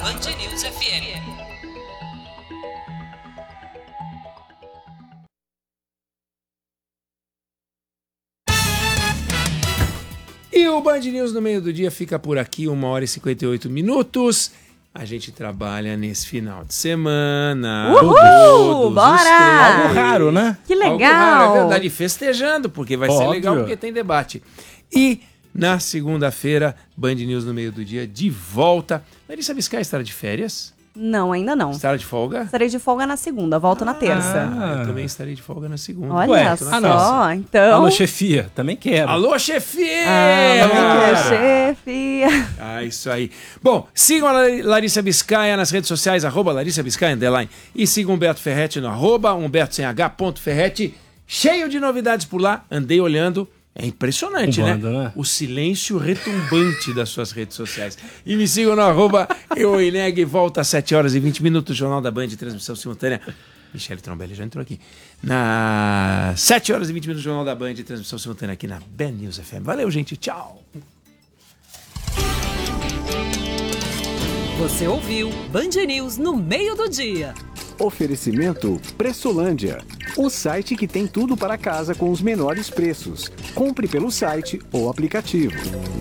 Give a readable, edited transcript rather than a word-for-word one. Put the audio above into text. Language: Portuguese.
Band News FM. E o Band News no meio do dia fica por aqui, 1h58. A gente trabalha nesse final de semana. Uhul! Bora! Algo raro, né? Que legal! Algo raro, é verdade, festejando, porque vai ser legal, porque tem debate. E na segunda-feira, Band News no meio do dia, de volta. Larissa Biscay estará de férias? Não, ainda não. Estará de folga? Estarei de folga na segunda, volto na terça. Eu também estarei de folga na segunda. Olha só, então... Alô, chefia, também quero. Alô, chefia! Chefia! Isso aí. Bom, sigam a Larissa Biscaia nas redes sociais, @Larissa Biscaia, _ e sigam Humberto Ferretti no @Humberto_Ferretti. Cheio de novidades por lá, andei olhando. É impressionante, né? O silêncio retumbante das suas redes sociais. E me sigam no @EuIneg, volta às 7h20, Jornal da Band, transmissão simultânea. Michele Trombelli já entrou aqui. Na 7h20, Jornal da Band, transmissão simultânea aqui na Band News FM. Valeu, gente. Tchau. Você ouviu Band News no meio do dia. Oferecimento Pressolândia, o site que tem tudo para casa com os menores preços. Compre pelo site ou aplicativo.